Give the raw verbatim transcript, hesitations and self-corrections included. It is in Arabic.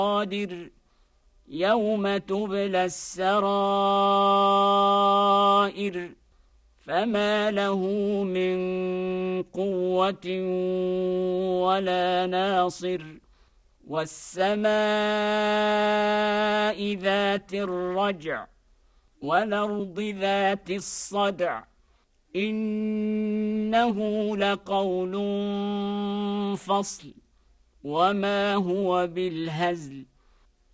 قادر يوم تبلى السرائر فما له من قوة ولا ناصر والسماء ذات الرجع والأرض ذات الصدع إنه لقول فصل وما هو بالهزل